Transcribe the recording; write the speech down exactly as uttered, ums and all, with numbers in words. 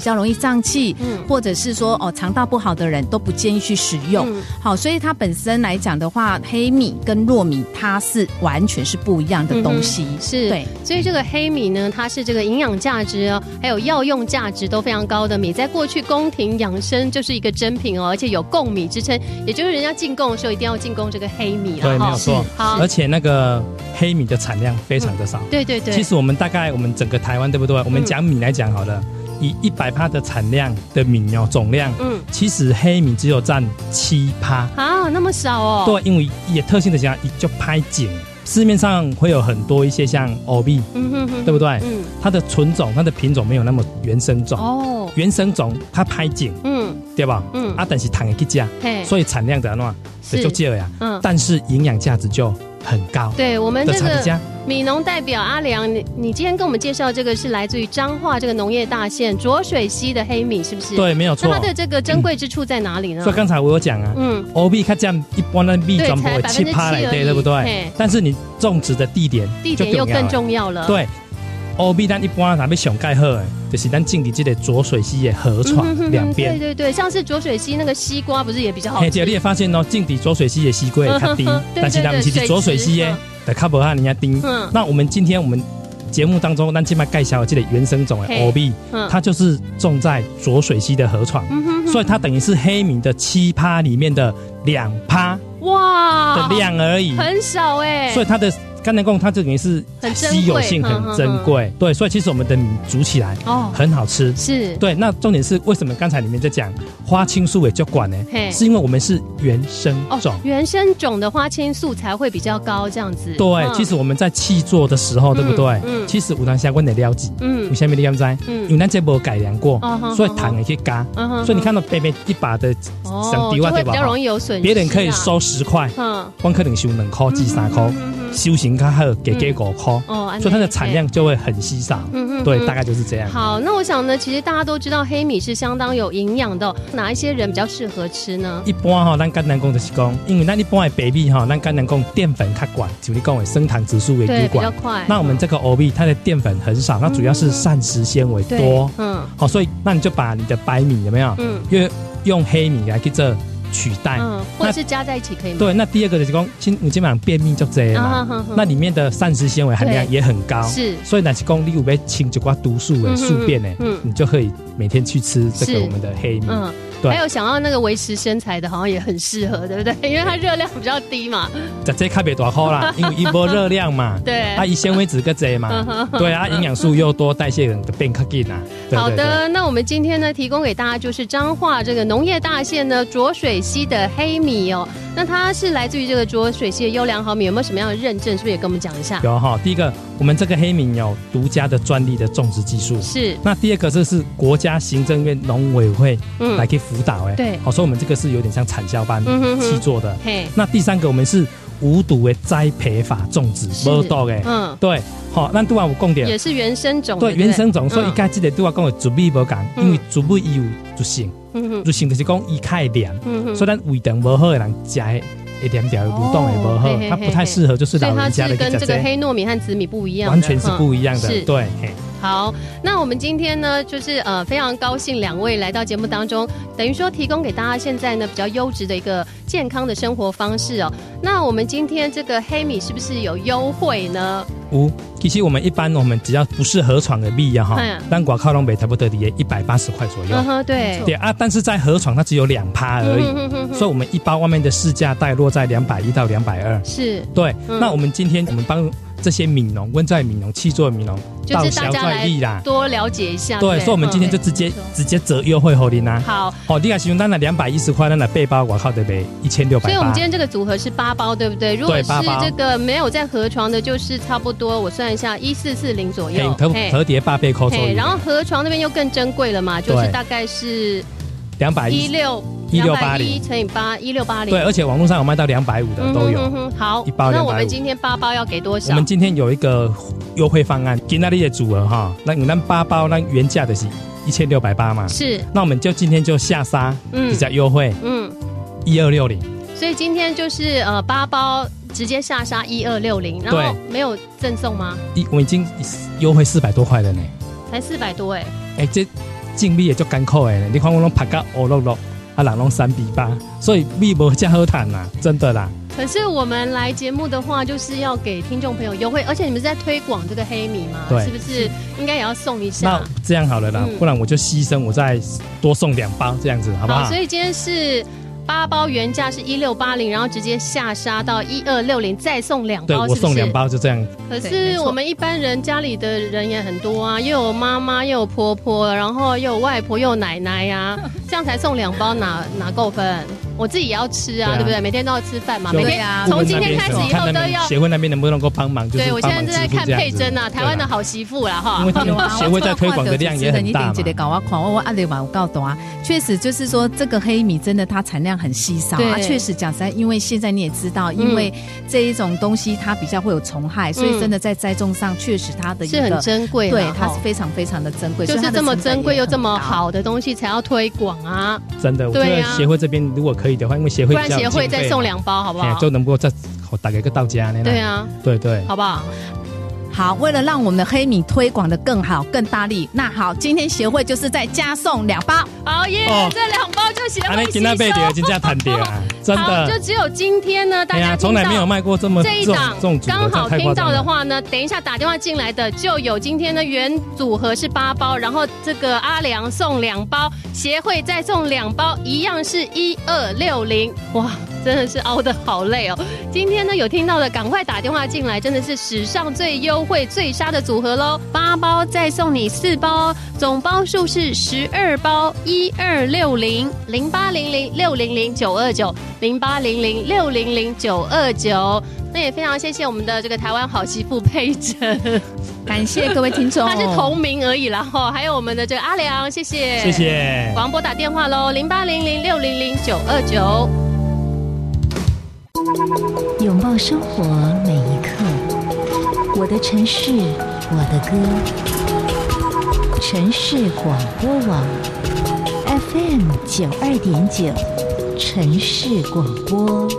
比较容易胀气、嗯、或者是说哦肠道不好的人都不建议去食用、嗯、好，所以它本身来讲的话，黑米跟糯米它是完全是不一样的东西、嗯、 是，对，所以这个黑米呢，它是这个营养价值哦，还有药用价值都非常高的米，在过去宫廷养生就是一个珍品哦，而且有贡米之称，也就是人家进贡的时候一定要进贡这个黑米啦， 对，没有错。 好， 而且那个黑米的产量非常的少、嗯、 对对对，其实我们大概我们整个台湾对不对，我们讲米来讲好了、嗯，以一百趴的产量的米哦总量，嗯，其实黑米只有占七趴啊，那么少哦。 对，因为也特性的讲，就拍景，市面上会有很多一些像欧米，嗯哼哼，对不对？嗯，它的纯种、它的品种没有那么原生种哦，原生种它拍景，嗯，对吧？嗯，啊，但是糖也去加，所以产量的话就少呀，嗯，但是营养价值就很高。 对，我们这个米农代表阿良，你你今天跟我们介绍这个是来自于彰化这个农业大县浊水溪的黑米，是不是？ 对，没有错。 那它的这个珍贵之处在哪里呢？ 嗯、所以刚才我有讲啊，嗯，欧米它这样一般的米全部会七趴来对，对不对？但是你种植的地点地点又更重要了。 对，欧米咱一般哪边上盖好的，就是咱近地这个浊水溪的河床两边、嗯。对对对，像是浊水溪那个西瓜不是也比较好吃？ 嘿，你也发现哦，近地浊水溪的西瓜也较低，但是咱们其实浊水溪的的较无哈人家低。那我们今天我们节目当中，咱今麦介绍这个原生种的欧米，它就是种在浊水溪的河床、嗯，所以它等于是黑米的七趴里面的两趴哇的量而已， 很少哎、欸。 所以它的甘南贡它这等于是稀有性很珍贵，对，所以其实我们的米煮起来哦很好吃，是对。那重点是为什么刚才里面在讲花青素也就管呢？是因为我们是原生种、哦， 原生种的花青素才会比较高，这样子。 对，嗯、其实我们在契作的时候，对不对？嗯，其实有当相关的了解，嗯，有下面的样在，嗯，因为咱这没改良过，哦、所以糖也可以加、嗯，所以你看到白白一把的上丢啊，对吧？比较容易有损失、啊。 别人可以收十块，嗯，光可能收两块至三块。嗯修行它还有给给五块、嗯哦，所以它的产量就会很稀少、嗯嗯。对，大概就是这样。 好，那我想呢，其实大家都知道黑米是相当有营养的、哦，哪一些人比较适合吃呢？ 一般哈、哦，咱甘南贡就是讲，因为咱一般的白米哈，咱甘南贡淀粉较管，就你讲的升糖指数为对比较快。 那我们这个欧米它的淀粉很少，它主要是膳食纤维多。嗯，好、哦，所以那你就把你的白米有没有？嗯，因为用黑米来去做取代，嗯， 或者是加在一起可以吗？ 对，那第二个就是说，你基本上便秘就这样嘛、啊呵呵，那里面的膳食纤维含量也很高，是，所以那是讲你有要清一寡毒素的宿便呢，嗯，你就可以每天去吃这个我们的黑米，嗯。 还有想要那个维持身材的，好像也很适合，对不对？因为它热量比较低嘛。 在这卡别大块啦，因为一波热量嘛，对，它以纤维质个多嘛，对啊，营养素又多，代谢的变较紧啊。 好的，那我们今天呢，提供给大家就是彰化这个农业大县呢浊水溪的黑米哦。那它是来自于这个浊水溪的优良好米，有没有什么样的认证？是不是也跟我们讲一下？ 有哈，第一个，我们这个黑米有独家的专利的种植技术，是。那第二个，这是国家行政院农委会来给辅导哎、欸，对，好，所以我们这个是有点像产销班去做的。嘿，那第三个，我们是无毒的栽培法种植，没毒的，嗯，对，好，那对啊，我讲点也是原生种， 对，原生种，所以一开始的对我讲的主米无讲，因为主米伊有毒性。嗯、就性就是讲伊较会黏、嗯，所以咱胃肠不好的人吃一点点蠕动也不好、哦，它不太适合就是老人家的。 所以它是跟这个黑糯米和紫米不一样的， 完全是不一样的。嗯、对， 好，那我们今天呢，就是呃非常高兴两位来到节目当中，等于说提供给大家现在呢比较优质的一个健康的生活方式哦。那我们今天这个黑米是不是有优惠呢？ 有，其实我们一般我们只要不是河床的米啊哈，但广靠东北差不多的一百八十块左右。 嗯、对对啊，但是在河床它只有两趴而已、嗯哼哼哼，所以我们一包外面的市价大概落在两百一到两百二。是，对、嗯。那我们今天我们帮这些米农、温在米农、契作米农， 就是大家来多了解一下。 对，所以我们今天就直接、嗯、直接折优惠给你啦。好，好，你看使用单的两百一十块，那的背包我靠得呗一千六百。 所以我们今天这个组合是八包，对不对？如果是这个没有在河床的，就是差不多我算一下一四四零左右。 折叠八倍扣手。 然后河床那边又更珍贵了嘛，就是大概是两百一六。一六八零乘以八，一六八零。 对，而且网络上有卖到两百五的都有。嗯、哼哼好，一包那我们今天八包要给多少？ 我们今天有一个优惠方案，今天的组合哈，那你那八包那原价的是一千六百八嘛？是。那我们就今天就下杀，比较优惠，嗯，一二六零。 所以今天就是呃八包直接下杀一二六零，然后没有赠送吗？ 一我们已经优惠四百多块了呢， 才四百多哎、欸。 哎、欸、这。 种米也就艰苦的，你看我拢拍到乌碌碌，啊人拢三比八，所以米无这好赚啦，真的啦。 可是我们来节目的话，就是要给听众朋友优惠，而且你们是在推广这个黑米嘛，对，是不是应该也要送一下？ 那这样好了啦，嗯、不然我就牺牲，我再多送两包这样子，好不好？ 好，所以今天是八包原价是一六八零，然后直接下杀到一二六零，再送两包， 对，我送两包就这样。 可是我们一般人家里的人也很多啊，又有妈妈，又有婆婆，然后又有外婆，又有奶奶呀、啊，这样才送两包哪哪够分？我自己也要吃啊， 对, 啊对不对？每天都要吃饭嘛，每天从今天开始以后都要。 协会那边能不能够帮忙？就是、 对，我现在正在看佩珍啊，台湾的好媳妇啦哈。 因为他们协会在推广的量也很大嘛。 我我阿里嘛，我告诉啊，确实就是说这个黑米真的它产量很稀少啊。确实讲实在，因为现在你也知道，因为这一种东西它比较会有虫害，嗯、所以真的在栽种上确实它的一个是很珍贵， 对，它是非常非常的珍贵， 就是这么珍贵又这么好的东西才要推广啊。 真的，我觉得协会这边如果可以的话，因为协会。 协会再送两包，好不好？ 就能够再打给个到家呢。 对啊， 对对， 好不好？ 好，为了让我们的黑米推广的更好、更大力，那好，今天协会就是再加送两包。 好耶，哦、这两包就协会吸收。今天被跌，今天谈跌啊，真的。 好，就只有今天呢，大家从来没有卖过这么这一档，刚好听到的话呢，等一下打电话进来的就有今天的原组合是八包，然后这个阿良送两包，协会再送两包，一样是一二六零。哇，真的是熬得好累哦。今天呢有听到的赶快打电话进来，真的是史上最优惠最杀的组合咯，八包再送你四包，总包数是十二包，一二六零零八零零六零零九二九零八零零六零零九二九。那也非常谢谢我们的这个台湾好媳妇佩珍， 感谢各位听众， 他是同名而已啦哈，还有我们的这个阿良，谢谢谢谢， 广播打电话喽，零八零零六零零九二九。 拥抱生活每一刻，我的城市，我的歌，城市广播网 F M 九二点九，城市广播。